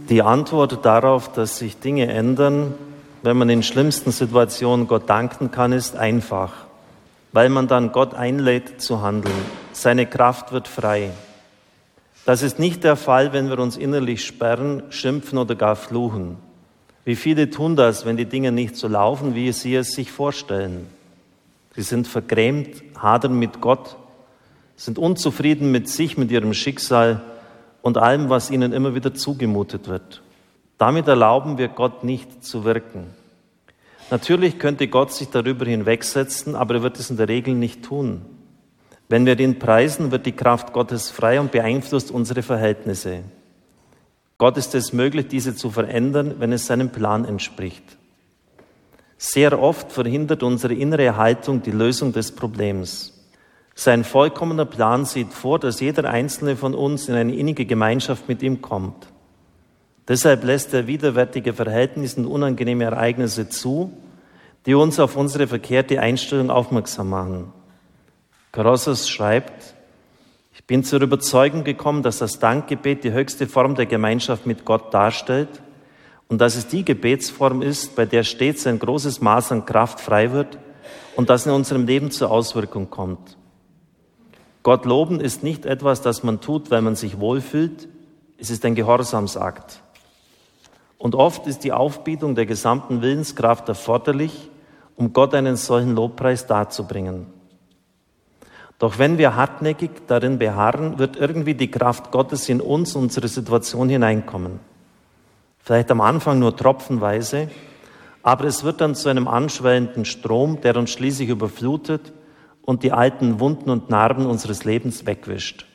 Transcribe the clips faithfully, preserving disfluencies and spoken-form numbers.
Die Antwort darauf, dass sich Dinge ändern, wenn man in schlimmsten Situationen Gott danken kann, ist einfach, weil man dann Gott einlädt zu handeln. Seine Kraft wird frei. Das ist nicht der Fall, wenn wir uns innerlich sperren, schimpfen oder gar fluchen. Wie viele tun das, wenn die Dinge nicht so laufen, wie sie es sich vorstellen? Sie sind vergrämt, hadern mit Gott, sind unzufrieden mit sich, mit ihrem Schicksal und allem, was ihnen immer wieder zugemutet wird. Damit erlauben wir Gott nicht zu wirken. Natürlich könnte Gott sich darüber hinwegsetzen, aber er wird es in der Regel nicht tun. Wenn wir ihn preisen, wird die Kraft Gottes frei und beeinflusst unsere Verhältnisse. Gott ist es möglich, diese zu verändern, wenn es seinem Plan entspricht. Sehr oft verhindert unsere innere Haltung die Lösung des Problems. Sein vollkommener Plan sieht vor, dass jeder Einzelne von uns in eine innige Gemeinschaft mit ihm kommt. Deshalb lässt er widerwärtige Verhältnisse und unangenehme Ereignisse zu, die uns auf unsere verkehrte Einstellung aufmerksam machen. Carossos schreibt, ich bin zur Überzeugung gekommen, dass das Dankgebet die höchste Form der Gemeinschaft mit Gott darstellt und dass es die Gebetsform ist, bei der stets ein großes Maß an Kraft frei wird und das in unserem Leben zur Auswirkung kommt. Gott loben ist nicht etwas, das man tut, weil man sich wohlfühlt, es ist ein Gehorsamsakt. Und oft ist die Aufbietung der gesamten Willenskraft erforderlich, um Gott einen solchen Lobpreis darzubringen. Doch wenn wir hartnäckig darin beharren, wird irgendwie die Kraft Gottes in uns, unsere Situation hineinkommen. Vielleicht am Anfang nur tropfenweise, aber es wird dann zu einem anschwellenden Strom, der uns schließlich überflutet und die alten Wunden und Narben unseres Lebens wegwischt.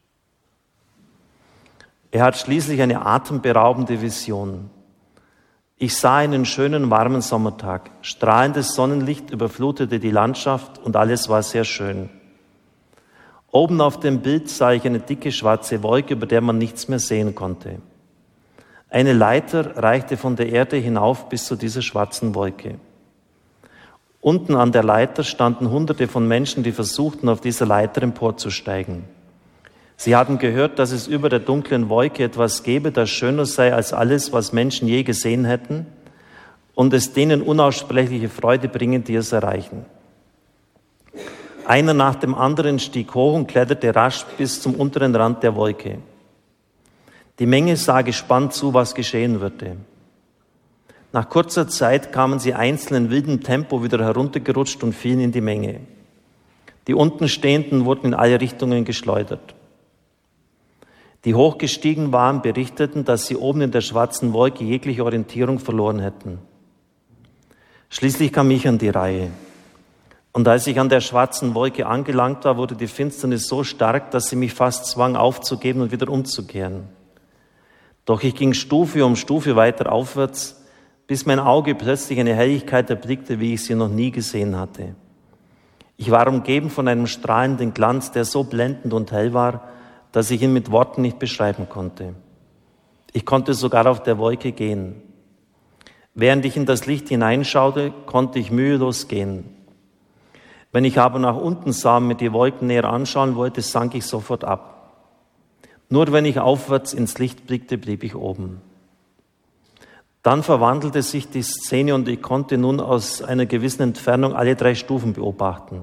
Er hat schließlich eine atemberaubende Vision. Ich sah einen schönen, warmen Sommertag. Strahlendes Sonnenlicht überflutete die Landschaft und alles war sehr schön. Oben auf dem Bild sah ich eine dicke schwarze Wolke, über der man nichts mehr sehen konnte. Eine Leiter reichte von der Erde hinauf bis zu dieser schwarzen Wolke. Unten an der Leiter standen Hunderte von Menschen, die versuchten, auf dieser Leiter emporzusteigen. Sie hatten gehört, dass es über der dunklen Wolke etwas gäbe, das schöner sei als alles, was Menschen je gesehen hätten und es denen unaussprechliche Freude bringen, die es erreichen. Einer nach dem anderen stieg hoch und kletterte rasch bis zum unteren Rand der Wolke. Die Menge sah gespannt zu, was geschehen würde. Nach kurzer Zeit kamen sie einzeln in wildem Tempo wieder heruntergerutscht und fielen in die Menge. Die unten Stehenden wurden in alle Richtungen geschleudert. Die hochgestiegen waren, berichteten, dass sie oben in der schwarzen Wolke jegliche Orientierung verloren hätten. Schließlich kam ich an die Reihe. Und als ich an der schwarzen Wolke angelangt war, wurde die Finsternis so stark, dass sie mich fast zwang, aufzugeben und wieder umzukehren. Doch ich ging Stufe um Stufe weiter aufwärts, bis mein Auge plötzlich eine Helligkeit erblickte, wie ich sie noch nie gesehen hatte. Ich war umgeben von einem strahlenden Glanz, der so blendend und hell war, dass ich ihn mit Worten nicht beschreiben konnte. Ich konnte sogar auf der Wolke gehen. Während ich in das Licht hineinschaute, konnte ich mühelos gehen. Wenn ich aber nach unten sah und mir die Wolken näher anschauen wollte, sank ich sofort ab. Nur wenn ich aufwärts ins Licht blickte, blieb ich oben. Dann verwandelte sich die Szene und ich konnte nun aus einer gewissen Entfernung alle drei Stufen beobachten.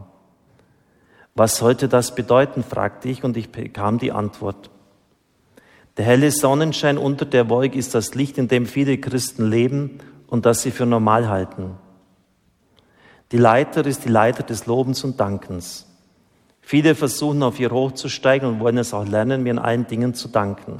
Was sollte das bedeuten, fragte ich und ich bekam die Antwort. Der helle Sonnenschein unter der Wolke ist das Licht, in dem viele Christen leben und das sie für normal halten. Die Leiter ist die Leiter des Lobens und Dankens. Viele versuchen, auf ihr hochzusteigen und wollen es auch lernen, mir in allen Dingen zu danken.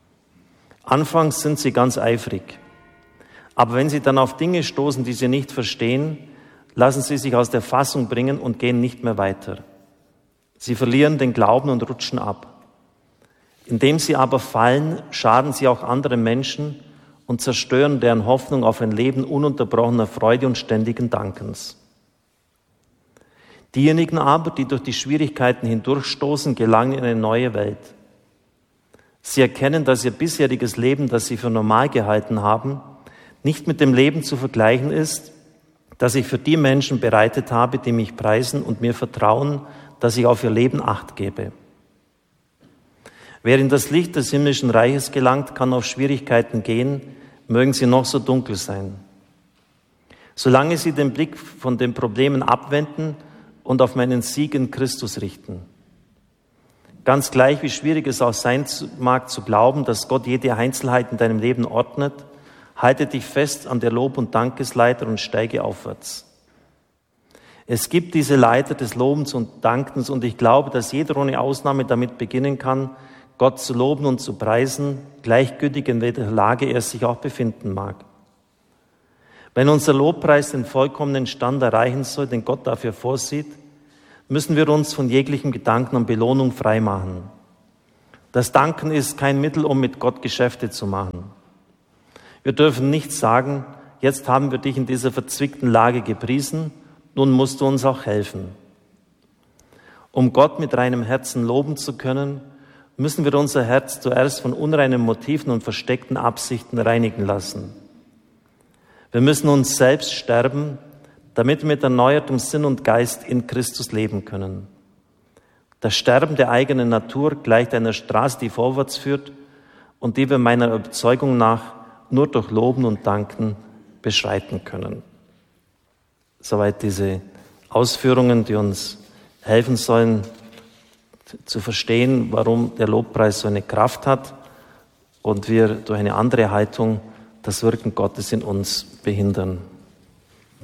Anfangs sind sie ganz eifrig. Aber wenn sie dann auf Dinge stoßen, die sie nicht verstehen, lassen sie sich aus der Fassung bringen und gehen nicht mehr weiter. Sie verlieren den Glauben und rutschen ab. Indem sie aber fallen, schaden sie auch anderen Menschen und zerstören deren Hoffnung auf ein Leben ununterbrochener Freude und ständigen Dankens. Diejenigen aber, die durch die Schwierigkeiten hindurchstoßen, gelangen in eine neue Welt. Sie erkennen, dass ihr bisheriges Leben, das sie für normal gehalten haben, nicht mit dem Leben zu vergleichen ist, das ich für die Menschen bereitet habe, die mich preisen und mir vertrauen, dass ich auf ihr Leben Acht gebe. Wer in das Licht des himmlischen Reiches gelangt, kann auf Schwierigkeiten gehen, mögen sie noch so dunkel sein. Solange sie den Blick von den Problemen abwenden und auf meinen Sieg in Christus richten. Ganz gleich, wie schwierig es auch sein mag, zu glauben, dass Gott jede Einzelheit in deinem Leben ordnet, halte dich fest an der Lob- und Dankesleiter und steige aufwärts. Es gibt diese Leiter des Lobens und Dankens und ich glaube, dass jeder ohne Ausnahme damit beginnen kann, Gott zu loben und zu preisen, gleichgültig in welcher Lage er sich auch befinden mag. Wenn unser Lobpreis den vollkommenen Stand erreichen soll, den Gott dafür vorsieht, müssen wir uns von jeglichem Gedanken an Belohnung freimachen. Das Danken ist kein Mittel, um mit Gott Geschäfte zu machen. Wir dürfen nicht sagen, jetzt haben wir dich in dieser verzwickten Lage gepriesen, nun musst du uns auch helfen. Um Gott mit reinem Herzen loben zu können, müssen wir unser Herz zuerst von unreinen Motiven und versteckten Absichten reinigen lassen. Wir müssen uns selbst sterben, damit wir mit erneuertem Sinn und Geist in Christus leben können. Das Sterben der eigenen Natur gleicht einer Straße, die vorwärts führt und die wir meiner Überzeugung nach nur durch Loben und Danken beschreiten können. Soweit diese Ausführungen, die uns helfen sollen, zu verstehen, warum der Lobpreis so eine Kraft hat und wir durch eine andere Haltung das Wirken Gottes in uns behindern.